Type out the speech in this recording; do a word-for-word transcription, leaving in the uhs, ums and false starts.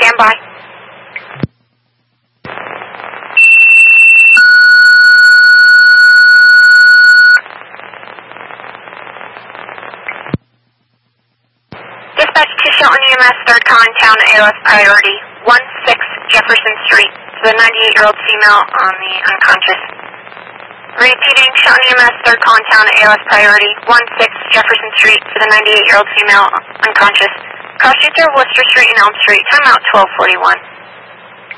Stand by. Dispatch to Shelton E M S, third con, town A L S priority, one six Jefferson Street. The ninety-eight-year-old female on the unconscious. Repeating, Shelton E M S, third con, town A L S priority, one six Jefferson Street for the ninety-eight-year-old female unconscious. Cross streets are Worcester Street and Elm Street. Timeout twelve forty-one.